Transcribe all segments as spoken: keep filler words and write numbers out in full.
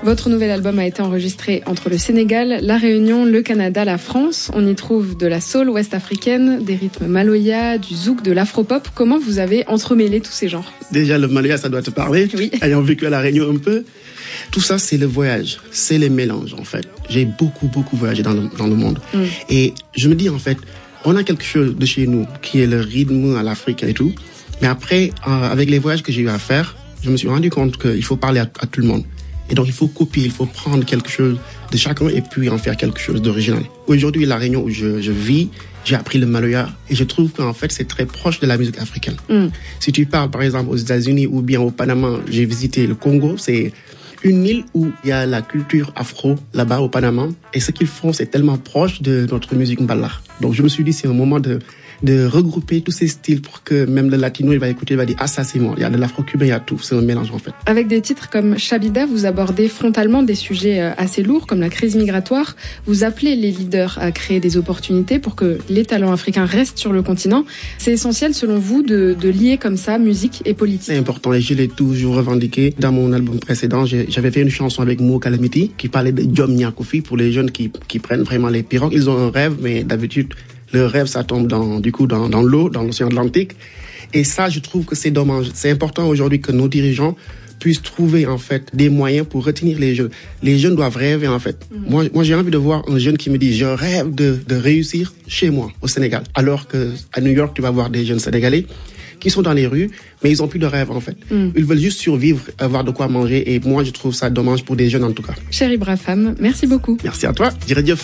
Votre nouvel album a été enregistré entre le Sénégal, la Réunion, le Canada, la France. On y trouve de la soul ouest-africaine, des rythmes maloya, du zouk, de l'afropop. Comment vous avez entremêlé tous ces genres ? Déjà, le maloya, ça doit te parler. Oui. Ayant vécu à la Réunion un peu. Tout ça, c'est le voyage. C'est les mélanges, en fait. J'ai beaucoup, beaucoup voyagé dans le, dans le monde. Mm. Et je me dis, en fait, on a quelque chose de chez nous qui est le rythme à l'Afrique et tout. Mais après, euh, avec les voyages que j'ai eu à faire, je me suis rendu compte qu'il faut parler à, à tout le monde. Et donc, il faut copier, il faut prendre quelque chose de chacun et puis en faire quelque chose d'original. Aujourd'hui, la Réunion où je, je vis, j'ai appris le maloya et je trouve qu'en fait, c'est très proche de la musique africaine. Mm. Si tu parles, par exemple, aux États-Unis ou bien au Panama, j'ai visité le Congo, c'est une île où il y a la culture afro, là-bas au Panama. Et ce qu'ils font, c'est tellement proche de notre musique mbala. Donc, je me suis dit, c'est un moment de... de regrouper tous ces styles pour que même le latino, il va écouter, il va dire « Ah, ça, c'est moi ». Il y a de l'afro-cubain, il y a tout. C'est un mélange, en fait. Avec des titres comme Chabida, vous abordez frontalement des sujets assez lourds, comme la crise migratoire. Vous appelez les leaders à créer des opportunités pour que les talents africains restent sur le continent. C'est essentiel, selon vous, de, de lier comme ça musique et politique. C'est important et je l'ai toujours revendiqué. Dans mon album précédent, j'avais fait une chanson avec Mo Calamity qui parlait de Jom Nyakofi pour les jeunes qui, qui prennent vraiment les pirogues. Ils ont un rêve, mais d'habitude, le rêve, ça tombe dans, du coup, dans, dans l'eau, dans l'océan Atlantique. Et ça, je trouve que c'est dommage. C'est important aujourd'hui que nos dirigeants puissent trouver, en fait, des moyens pour retenir les jeunes. Les jeunes doivent rêver, en fait. Mmh. Moi, moi, j'ai envie de voir un jeune qui me dit, je rêve de, de réussir chez moi, au Sénégal. Alors que, à New York, tu vas voir des jeunes Sénégalais qui sont dans les rues, mais ils ont plus de rêve, en fait. Mm. Ils veulent juste survivre, avoir de quoi manger, et moi, je trouve ça dommage pour des jeunes, en tout cas. Cher Ibra Fam, merci beaucoup. Merci à toi. Jërëjëf.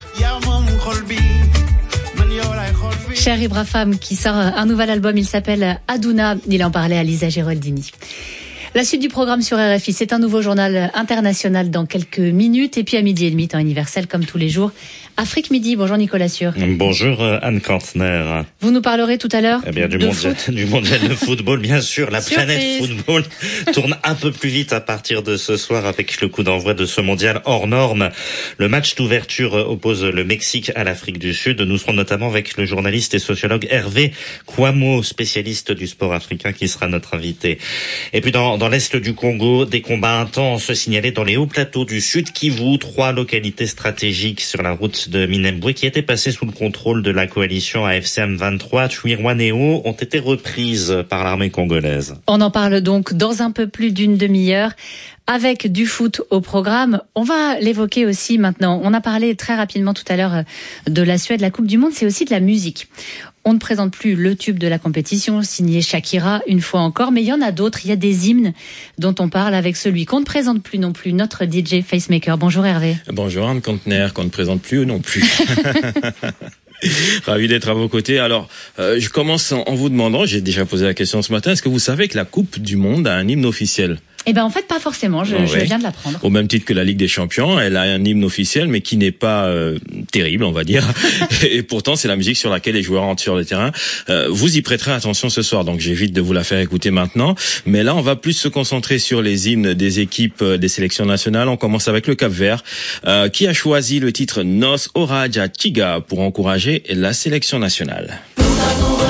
Cher Ibra Fam, qui sort un nouvel album, il s'appelle Aduna. Il en parlait à Lisa Geraldini. La suite du programme sur R F I, c'est un nouveau journal international dans quelques minutes. Et puis à midi et demi, temps universel, comme tous les jours, Afrique Midi. Bonjour Nicolas Sûr. Bonjour Anne Kantner. Vous nous parlerez tout à l'heure eh bien, du, de mondial, foot. du mondial de football, bien sûr. La Surprise. Planète football tourne un peu plus vite à partir de ce soir avec le coup d'envoi de ce mondial hors norme. Le match d'ouverture oppose le Mexique à l'Afrique du Sud. Nous serons notamment avec le journaliste et sociologue Hervé Kouamo, spécialiste du sport africain, qui sera notre invité. Et puis dans, dans l'est du Congo, des combats intenses signalés dans les hauts plateaux du Sud Kivu, trois localités stratégiques sur la route de Minembwe qui étaient passées sous le contrôle de la coalition A F C M vingt-trois, Twirwanéo, ont été reprises par l'armée congolaise. On en parle donc dans un peu plus d'une demi-heure. Avec du foot au programme, on va l'évoquer aussi maintenant. On a parlé très rapidement tout à l'heure de la Suède, la Coupe du Monde, c'est aussi de la musique. On ne présente plus le tube de la compétition, signé Shakira, une fois encore, mais il y en a d'autres. Il y a des hymnes dont on parle avec celui qu'on ne présente plus non plus, notre D J Facemaker. Bonjour Hervé. Bonjour Anne Kantner, qu'on ne présente plus non plus. Ravi d'être à vos côtés. Alors, euh, je commence en, en vous demandant, j'ai déjà posé la question ce matin, est-ce que vous savez que la Coupe du Monde a un hymne officiel ? Eh ben en fait pas forcément, je, oh, je ouais. viens de l'apprendre. Au même titre que la Ligue des Champions, elle a un hymne officiel mais qui n'est pas euh, terrible, on va dire. Et pourtant c'est la musique sur laquelle les joueurs entrent sur le terrain. Euh, vous y prêterez attention ce soir, donc j'évite de vous la faire écouter maintenant. Mais là on va plus se concentrer sur les hymnes des équipes euh, des sélections nationales. On commence avec le Cap-Vert euh, qui a choisi le titre Nos Oraja Chiga pour encourager la sélection nationale.